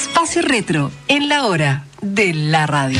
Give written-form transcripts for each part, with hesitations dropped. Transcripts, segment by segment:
Espacio Retro en la hora de la radio.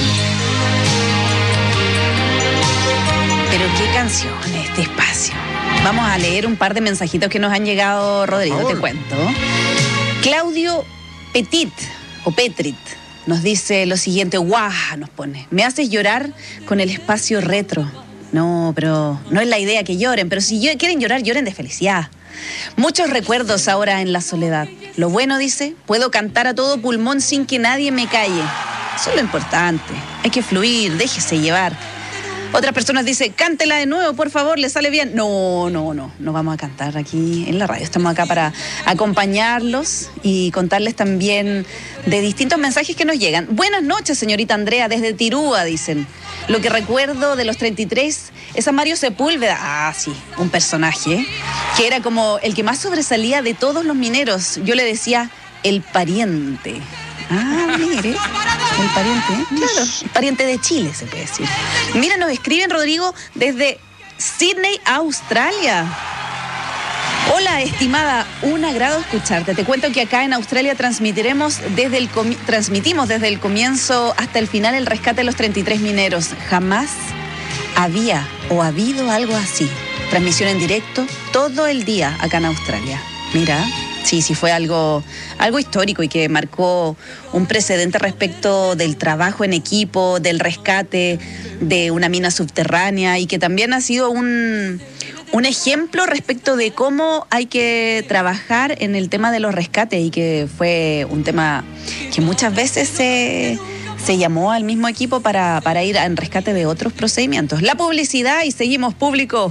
Pero qué canción este espacio. Vamos a leer un par de mensajitos que nos han llegado, Rodrigo, te cuento. Claudio Petit o Petrit nos dice lo siguiente, ¡guau! Nos pone, me haces llorar con el espacio retro. No, pero no es la idea que lloren, pero si quieren llorar, lloren de felicidad. Muchos recuerdos ahora en la soledad. Lo bueno, dice, puedo cantar a todo pulmón sin que nadie me calle. Eso es lo importante. Hay que fluir, déjese llevar. Otras personas dicen, cántela de nuevo, por favor, ¿le sale bien? No vamos a cantar aquí en la radio. Estamos acá para acompañarlos y contarles también de distintos mensajes que nos llegan. Buenas noches, señorita Andrea, desde Tirúa, dicen. Lo que recuerdo de los 33 es a Mario Sepúlveda. Ah, sí, un personaje que era como el que más sobresalía de todos los mineros. Yo le decía, el pariente. Ah, mire, el pariente, claro, el pariente de Chile, se puede decir. Mira, nos escriben, Rodrigo, desde Sydney, Australia. Hola, estimada, un agrado escucharte. Te cuento que acá en Australia transmitimos desde el comienzo hasta el final el rescate de los 33 mineros. Jamás había o ha habido algo así. Transmisión en directo todo el día acá en Australia. Mira. Sí, fue algo histórico y que marcó un precedente respecto del trabajo en equipo, del rescate de una mina subterránea y que también ha sido un ejemplo respecto de cómo hay que trabajar en el tema de los rescates y que fue un tema que muchas veces se llamó al mismo equipo para ir en rescate de otros procedimientos. La publicidad y seguimos público.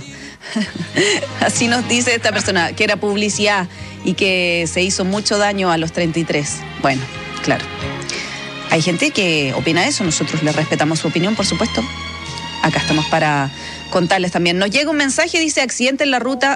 Así nos dice esta persona, que era publicidad y que se hizo mucho daño a los 33. Bueno, claro. Hay gente que opina eso, nosotros les respetamos su opinión, por supuesto. Acá estamos para contarles también. Nos llega un mensaje, dice, accidente en la ruta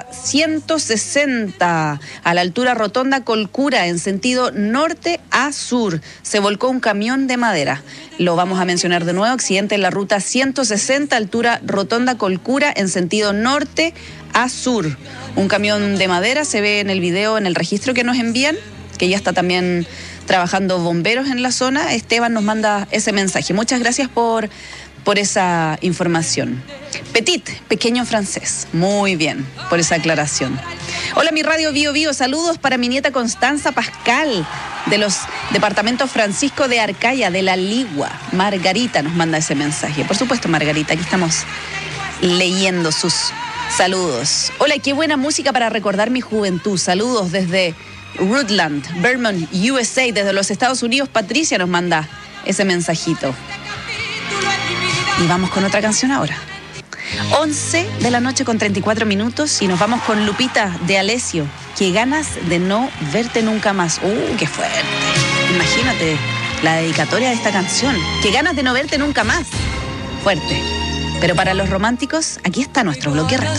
160, a la altura Rotonda Colcura, en sentido norte a sur. Se volcó un camión de madera. Lo vamos a mencionar de nuevo, accidente en la ruta 160, altura Rotonda Colcura, en sentido norte a sur. Un camión de madera, se ve en el video, en el registro que nos envían, que ya está también trabajando bomberos en la zona. Esteban nos manda ese mensaje. Muchas gracias por esa información. Petit, pequeño francés. Muy bien, por esa aclaración. Hola, mi radio Bio Bio. Saludos para mi nieta Constanza Pascal, de los departamentos Francisco de Arcaya, de La Ligua. Margarita nos manda ese mensaje. Por supuesto, Margarita, aquí estamos leyendo sus saludos. Hola, qué buena música para recordar mi juventud. Saludos desde Rutland, Vermont, USA, desde los Estados Unidos. Patricia nos manda ese mensajito. Y vamos con otra canción ahora. 11 de la noche con 34 minutos y nos vamos con Lupita de Alessio. Qué ganas de no verte nunca más. Qué fuerte. Imagínate la dedicatoria de esta canción. Qué ganas de no verte nunca más. Fuerte. Pero para los románticos, aquí está nuestro bloque retro.